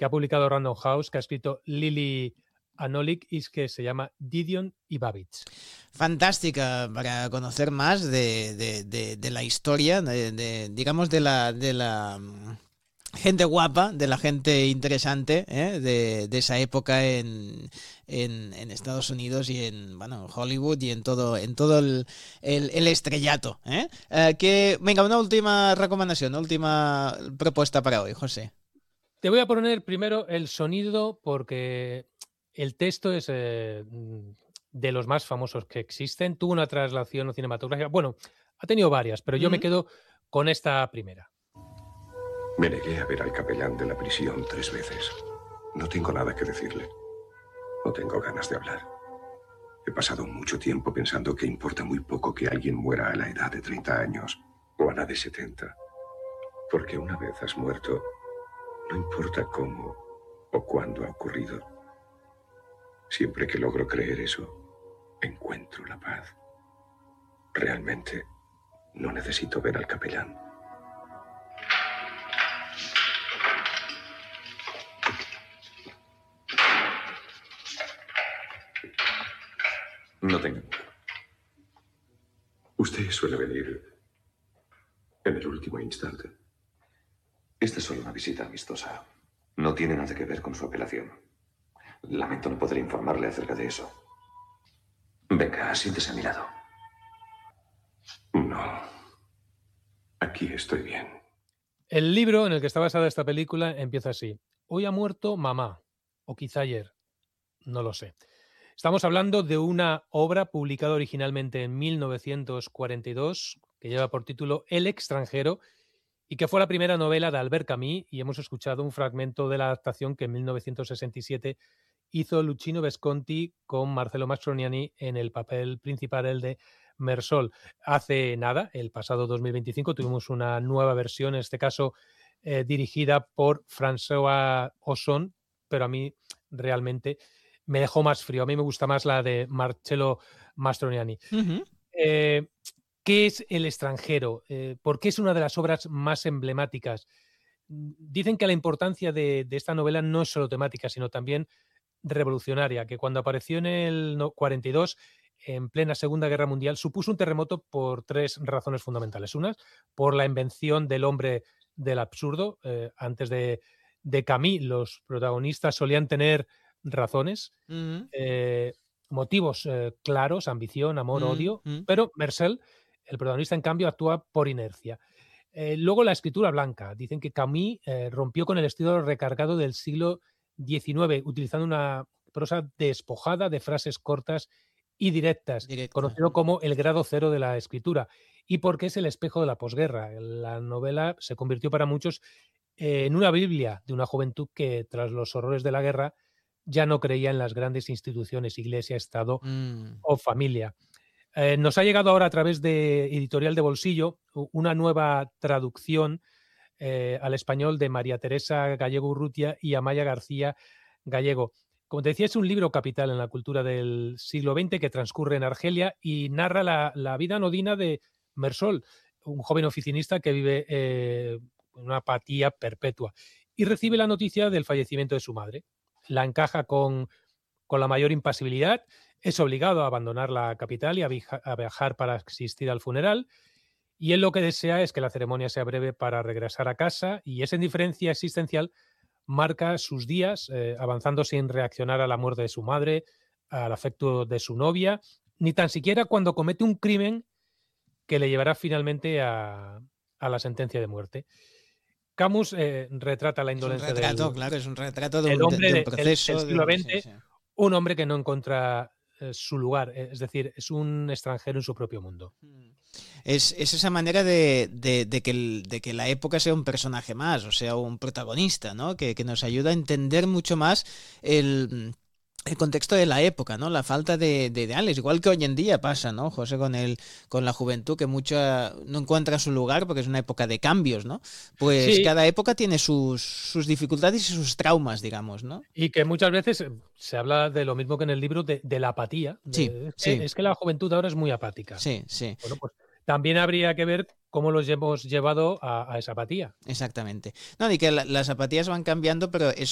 que ha publicado Random House, que ha escrito Lily Anolik, y que se llama Didion y Babbage. Fantástica para conocer más de la historia, digamos, de la gente guapa, de la gente interesante, de esa época en Estados Unidos y en, bueno, Hollywood y en todo el estrellato. Venga, una última recomendación, una última propuesta para hoy, José. Te voy a poner primero el sonido porque el texto es de los más famosos que existen. Tuvo una traslación cinematográfica. Bueno, ha tenido varias, pero yo me quedo con esta primera. Me negué a ver al capellán de la prisión 3 veces. No tengo nada que decirle. No tengo ganas de hablar. He pasado mucho tiempo pensando que importa muy poco que alguien muera a la edad de 30 años o a la de 70. Porque una vez has muerto, no importa cómo o cuándo ha ocurrido. Siempre que logro creer eso, encuentro la paz. Realmente, no necesito ver al capellán. No tenga miedo. Usted suele venir en el último instante. Esta es solo una visita amistosa. No tiene nada que ver con su apelación. Lamento no poder informarle acerca de eso. Venga, siéntese a mi lado. No. Aquí estoy bien. El libro en el que está basada esta película empieza así. Hoy ha muerto mamá. O quizá ayer. No lo sé. Estamos hablando de una obra publicada originalmente en 1942 que lleva por título El extranjero y que fue la primera novela de Albert Camus, y hemos escuchado un fragmento de la adaptación que en 1967 hizo Luchino Visconti con Marcello Mastroianni en el papel principal, el de Mersol. Hace nada, el pasado 2025, tuvimos una nueva versión, en este caso dirigida por François Ozon, pero a mí realmente me dejó más frío. A mí me gusta más la de Marcello Mastroianni. ¿Qué es El extranjero? ¿Por qué es una de las obras más emblemáticas? Dicen que la importancia de esta novela no es solo temática, sino también revolucionaria, que cuando apareció en el 42, en plena Segunda Guerra Mundial, supuso un terremoto por 3 razones fundamentales. Una, por la invención del hombre del absurdo. Antes de Camus, los protagonistas solían tener razones, motivos claros, ambición, amor, odio, pero Mersel, el protagonista, en cambio, actúa por inercia. Luego la escritura blanca. Dicen que Camus rompió con el estilo recargado del siglo XIX, utilizando una prosa despojada de frases cortas y directas, conocido como el grado cero de la escritura, y porque es el espejo de la posguerra. La novela se convirtió para muchos en una biblia de una juventud que, tras los horrores de la guerra, ya no creía en las grandes instituciones, iglesia, Estado o familia. Nos ha llegado ahora a través de Editorial de Bolsillo una nueva traducción al español de María Teresa Gallego Urrutia y Amaya García Gallego. Como te decía, es un libro capital en la cultura del siglo XX que transcurre en Argelia y narra la vida anodina de Mersol, un joven oficinista que vive una apatía perpetua y recibe la noticia del fallecimiento de su madre. La encaja con la mayor impasibilidad, es obligado a abandonar la capital y a viajar para asistir al funeral, y él lo que desea es que la ceremonia sea breve para regresar a casa, y esa indiferencia existencial marca sus días, avanzando sin reaccionar a la muerte de su madre, al afecto de su novia, ni tan siquiera cuando comete un crimen que le llevará finalmente a la sentencia de muerte. Camus retrata la indolencia Es un retrato de del un, hombre de un del proceso. siglo Sí, XX, sí. un hombre que no encuentra su lugar, es decir, es un extranjero en su propio mundo. Es esa manera de que la época sea un personaje más, o sea, un protagonista, ¿no? Que nos ayuda a entender mucho más el contexto de la época, ¿no? La falta de ideales, igual que hoy en día pasa, ¿no, José? Con la juventud, que mucha no encuentra su lugar porque es una época de cambios, ¿no? Pues Sí, cada época tiene sus dificultades y sus traumas, digamos, ¿no? y que muchas veces se habla de lo mismo que en el libro, de la apatía. Sí, sí, Es que la juventud ahora es muy apática. sí, sí. Bueno, pues también habría que ver cómo los hemos llevado a esa apatía. Exactamente. No, y que las zapatillas van cambiando, pero es